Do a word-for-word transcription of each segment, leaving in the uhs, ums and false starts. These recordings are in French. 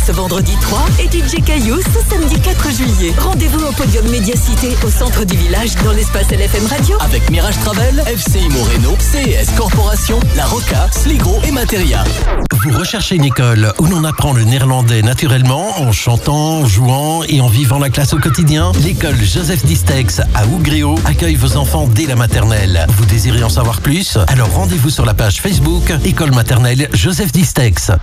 Ce vendredi trois et D J Caillou ce samedi quatre juillet. Rendez-vous au podium Médiacité au centre du village dans l'espace L F M Radio. Avec Mirage Travel, F C I Moreno, C S Corporation, La Roca, Sligro et Materia. Vous recherchez une école où l'on apprend le néerlandais naturellement, en chantant, en jouant et en vivant la classe au quotidien? L'école Joseph Distex à Ougréo accueille vos enfants dès la maternelle. Vous désirez en savoir plus? Alors rendez-vous sur la page Facebook École maternelle Joseph Distex.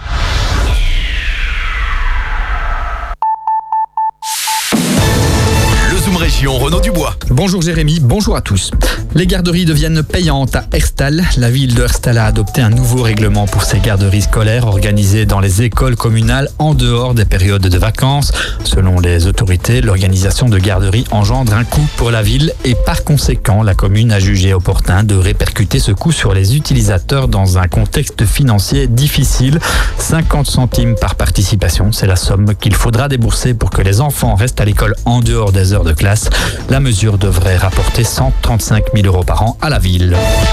Région Renaud Dubois. Bonjour Jérémy, bonjour à tous. Les garderies deviennent payantes à Herstal. La ville de Herstal a adopté un nouveau règlement pour ces garderies scolaires organisées dans les écoles communales en dehors des périodes de vacances. Selon les autorités, l'organisation de garderies engendre un coût pour la ville et par conséquent, la commune a jugé opportun de répercuter ce coût sur les utilisateurs dans un contexte financier difficile. cinquante centimes par participation, c'est la somme qu'il faudra débourser pour que les enfants restent à l'école en dehors des heures de classe. La mesure devrait rapporter cent trente-cinq mille euros par an à la ville.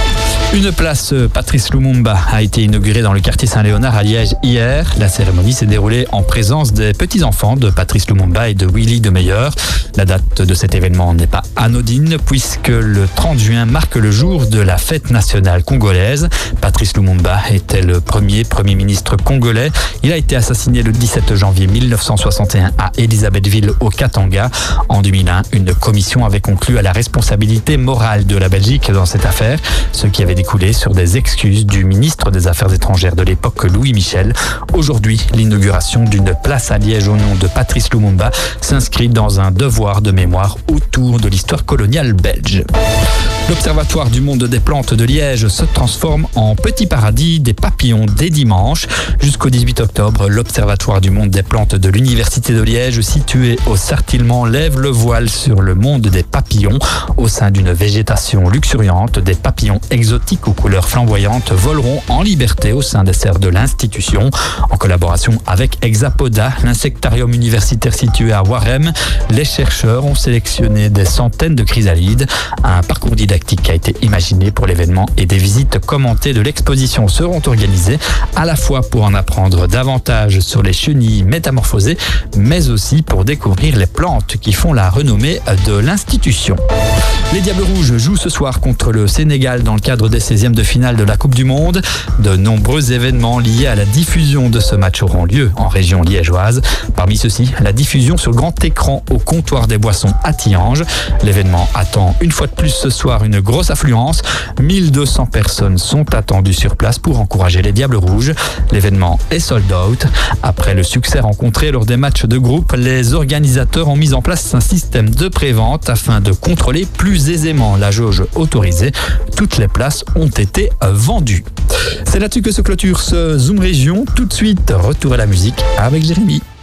Une place Patrice Lumumba a été inaugurée dans le quartier Saint-Léonard à Liège hier. La cérémonie s'est déroulée en présence des petits-enfants de Patrice Lumumba et de Willy de Meyer. La date de cet événement n'est pas anodine puisque le trente juin marque le jour de la fête nationale congolaise. Patrice Lumumba était le premier Premier ministre congolais. Il a été assassiné le dix-sept janvier mille neuf cent soixante et un à Elisabethville au Katanga. En deux mille un, une commission avait conclu à la responsabilité morale de la Belgique dans cette affaire, ce qui avait découlé sur des excuses du ministre des Affaires étrangères de l'époque, Louis Michel. Aujourd'hui, l'inauguration d'une place à Liège au nom de Patrice Lumumba s'inscrit dans un devoir de mémoire autour de l'histoire coloniale belge. L'Observatoire du monde des plantes de Liège se transforme en petit paradis des papillons dès dimanche. Jusqu'au dix-huit octobre, l'Observatoire du monde des plantes de l'Université de Liège, situé au Sartillement, lève le voile sur le monde des papillons. Au sein d'une végétation luxuriante, des papillons exotiques aux couleurs flamboyantes voleront en liberté au sein des serres de l'institution. En collaboration avec Hexapoda, l'insectarium universitaire situé à Warem, les chercheurs ont sélectionné des centaines de chrysalides. Un parcours didactique a été imaginé pour l'événement et des visites commentées de l'exposition seront organisées à la fois pour en apprendre davantage sur les chenilles métamorphosées, mais aussi pour découvrir les plantes qui font la renommée de l'institution. Les Diables Rouges jouent ce soir contre le Sénégal dans le cadre des seizièmes de finale de la Coupe du Monde. De nombreux événements liés à la diffusion de ce match auront lieu en région liégeoise. Parmi ceux-ci, la diffusion sur grand écran au comptoir des boissons à Tihange. L'événement attend une fois de plus ce soir une grosse affluence. mille deux cents personnes sont attendues sur place pour encourager les Diables Rouges. L'événement est sold out. Après le succès rencontré lors des matchs de groupe, les organisateurs ont mis en place un système de prévente afin de contrôler plus aisément la jauge autorisée. Toutes les places ont été vendues. C'est là-dessus que se clôture ce Zoom Région. Tout de suite, retour à la musique avec Jérémy.